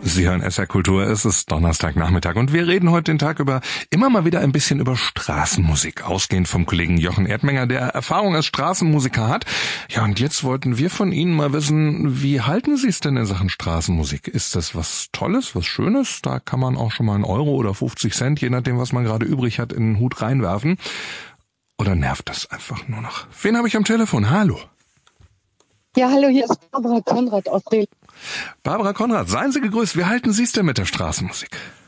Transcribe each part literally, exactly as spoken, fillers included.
Sie hören S R Kultur, es ist Donnerstagnachmittag und wir reden heute den Tag über immer mal wieder ein bisschen über Straßenmusik, ausgehend vom Kollegen Jochen Erdmenger, der Erfahrung als Straßenmusiker hat. Ja, und jetzt wollten wir von Ihnen mal wissen, wie halten Sie es denn in Sachen Straßenmusik? Ist das was Tolles, was Schönes? Da kann man auch schon mal einen Euro oder fünfzig Cent, je nachdem, was man gerade übrig hat, in den Hut reinwerfen. Oder nervt das einfach nur noch? Wen habe ich am Telefon? Hallo. Ja, hallo, hier ist Barbara Konrad aus Rehling. Barbara Konrad, seien Sie gegrüßt. Wie halten Sie es denn mit der Straßenmusik?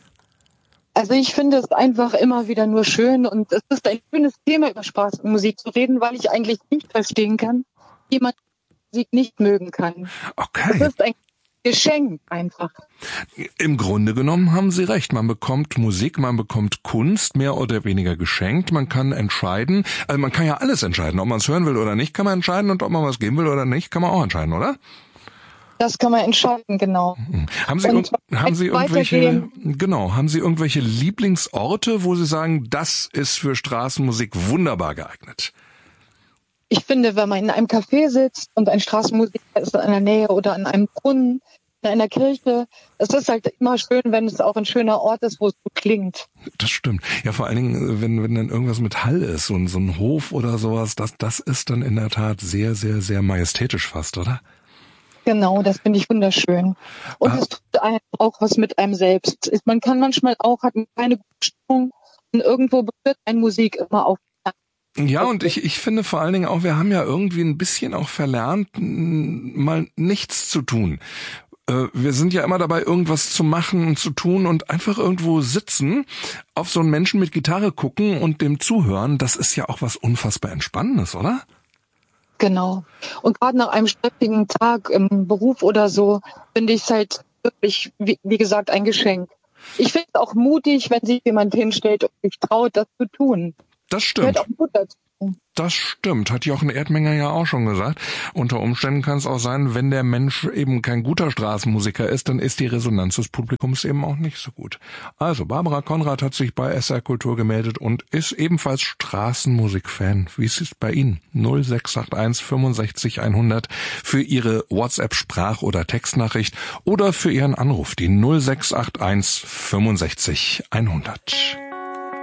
Also ich finde es einfach immer wieder nur schön und es ist ein schönes Thema, über Straßenmusik zu reden, weil ich eigentlich nicht verstehen kann, wie man Musik nicht mögen kann. Okay. Es ist ein Geschenk einfach. Im Grunde genommen haben Sie recht. Man bekommt Musik, man bekommt Kunst, mehr oder weniger geschenkt. Man kann entscheiden, also man kann ja alles entscheiden. Ob man es hören will oder nicht, kann man entscheiden. Und ob man was geben will oder nicht, kann man auch entscheiden, oder? Das kann man entscheiden, genau. Haben Sie, Und haben Sie irgendwelche, genau, haben Sie irgendwelche Lieblingsorte, wo Sie sagen, das ist für Straßenmusik wunderbar geeignet? Ich finde, wenn man in einem Café sitzt und ein Straßenmusiker ist in der Nähe oder an einem Brunnen, in einer Kirche, es ist halt immer schön, wenn es auch ein schöner Ort ist, wo es so klingt. Das stimmt. Ja, vor allen Dingen, wenn, wenn dann irgendwas mit Hall ist, so ein, so ein Hof oder sowas, das, das ist dann in der Tat sehr, sehr, sehr majestätisch fast, oder? Genau, das finde ich wunderschön. Und ah. es tut einem auch was mit einem selbst. Man kann manchmal auch, hat keine gute Stimmung und irgendwo berührt eine Musik immer auf. Ja, und ich, ich finde vor allen Dingen auch, wir haben ja irgendwie ein bisschen auch verlernt, mal nichts zu tun. Wir sind ja immer dabei, irgendwas zu machen und zu tun und einfach irgendwo sitzen, auf so einen Menschen mit Gitarre gucken und dem zuhören. Das ist ja auch was unfassbar Entspannendes, oder? Genau. Und gerade nach einem stressigen Tag im Beruf oder so, finde ich es halt wirklich, wie, wie gesagt, ein Geschenk. Ich finde es auch mutig, wenn sich jemand hinstellt und sich traut, das zu tun. Das stimmt. Auch Mut dazu. Das stimmt, hat Jochen Erdmenger ja auch schon gesagt. Unter Umständen kann es auch sein, wenn der Mensch eben kein guter Straßenmusiker ist, dann ist die Resonanz des Publikums eben auch nicht so gut. Also, Barbara Konrad hat sich bei S R Kultur gemeldet und ist ebenfalls Straßenmusik-Fan. Wie ist es bei Ihnen? null sechs acht eins fünfundsechzig hundert für Ihre WhatsApp-Sprach- oder Textnachricht oder für Ihren Anruf, die null sechs acht eins fünfundsechzig hundert.